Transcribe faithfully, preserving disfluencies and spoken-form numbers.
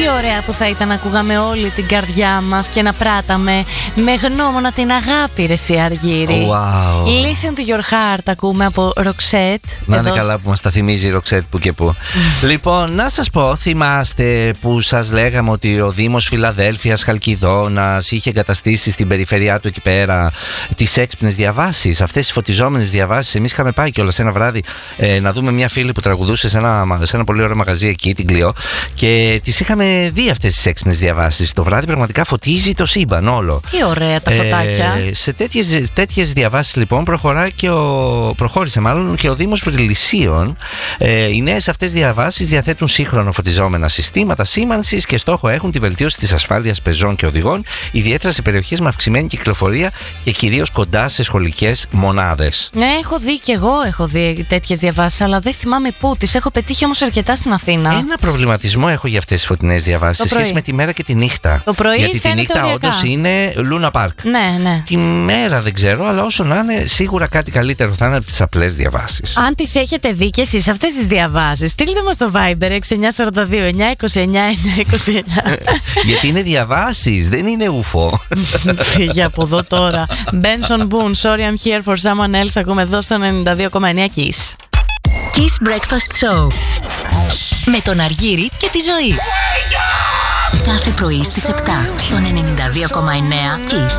Τι ωραία που θα ήταν να ακούγαμε όλη την καρδιά μας και να πράταμε με γνώμονα την αγάπη, ρε εσύ Αργύρη. Wow. Listen to your heart ακούμε από Roxette. Να είναι Εδώ... καλά που μας τα θυμίζει η Roxette που και που. Λοιπόν, να σας πω, θυμάστε που σας λέγαμε ότι ο Δήμος Φιλαδέλφειας Χαλκιδόνας είχε εγκαταστήσει στην περιφερειά του εκεί πέρα τις έξυπνες διαβάσεις, αυτές τις φωτιζόμενες διαβάσεις. Εμείς είχαμε πάει κιόλας ένα βράδυ ε, να δούμε μια φίλη που τραγουδούσε σε ένα, σε ένα πολύ ωραίο μαγαζί εκεί, την Κλειό, και τις είχαμε δει αυτές τις έξυπνες διαβάσεις. Το βράδυ πραγματικά φωτίζει το σύμπαν όλο. Τι ωραία τα φωτάκια. Ε, σε τέτοιες, τέτοιες διαβάσεις λοιπόν προχωρά και ο, προχώρησε μάλλον και ο Δήμος Βρυλισσίων. Ε, οι νέες αυτές διαβάσεις διαθέτουν σύγχρονο φωτιζόμενα συστήματα σήμανσης και στόχο έχουν τη βελτίωση της ασφάλειας πεζών και οδηγών, ιδιαίτερα σε περιοχές με αυξημένη κυκλοφορία και κυρίως κοντά σε σχολικές μονάδες. Ναι, έχω δει και εγώ έχω δει τέτοιες διαβάσεις, αλλά δεν θυμάμαι πού. Τις έχω πετύχει όμως αρκετά στην Αθήνα. Ένα προβληματισμό έχω για αυτές τις φωτεινές διαβάσεις σε σχέση με τη μέρα και τη νύχτα. Το πρωί γιατί τη νύχτα όντως είναι Λούνα Πάρκ. Ναι, ναι. Τη μέρα δεν ξέρω, αλλά όσο να είναι, σίγουρα κάτι καλύτερο θα είναι από τις απλές διαβάσεις. Αν τις έχετε δει και εσείς αυτές τις διαβάσεις, στείλτε μας στο Viber έξι εννιά τέσσερα δύο εννιά είκοσι εννιά εννιά είκοσι εννιά. Γιατί είναι διαβάσεις, δεν είναι ουφο. Φύγε από εδώ τώρα. Benson Boone, Sorry I'm here for someone else. Ακούμε εδώ στο ενενήντα δύο κόμμα εννιά Kiss. Kiss Breakfast Show με τον Αργύρη και τη Ζωή. Κάθε πρωί στις επτά στον ενενήντα δύο κόμμα εννιά Kiss.